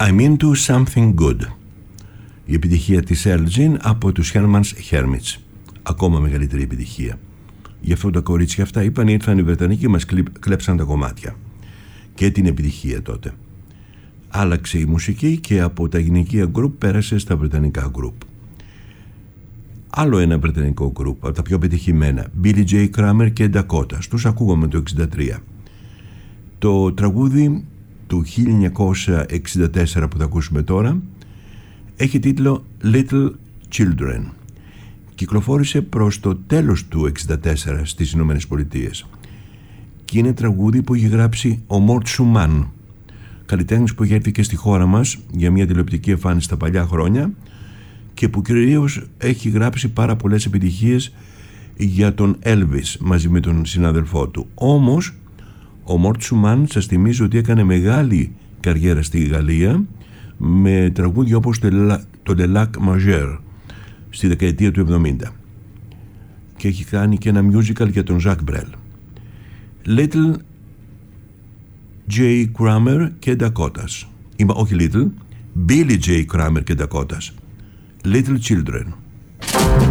I'm into something good. Η επιτυχία της Elgin από τους Herman's Hermits. Ακόμα μεγαλύτερη επιτυχία. Γι' αυτό τα κορίτσια αυτά είπαν ήρθαν οι Βρετανοί και μας κλέψαν τα κομμάτια. Και την επιτυχία τότε. Άλλαξε η μουσική και από τα γυναικεία γκρουπ πέρασε στα βρετανικά γκρουπ. Άλλο ένα βρετανικό γκρουπ από τα πιο πετυχημένα, Billy J. Kramer και Dakota. Τους ακούγαμε το 1963. Το τραγούδι του 1964 που θα ακούσουμε τώρα έχει τίτλο Little Children. Κυκλοφόρησε προς το τέλος του 1964 στις Ηνωμένες Πολιτείες και είναι τραγούδι που έχει γράψει ο Μορτ Σουμάν, καλλιτέχνης που είχε έρθει και στη χώρα μας για μια τηλεοπτική εμφάνιση στα παλιά χρόνια και που κυρίως έχει γράψει πάρα πολλές επιτυχίες για τον Elvis μαζί με τον συνάδελφό του. Όμως ο Μορτ Σουμάν, σας θυμίζω ότι έκανε μεγάλη καριέρα στη Γαλλία με τραγούδια όπως το Le Lac Majeur στη δεκαετία του 70 και έχει κάνει και ένα musical για τον Jacques Brel. Little J. Kramer και Dakotas. Όχι Little, Billy J. Kramer και Dakotas. Little Children.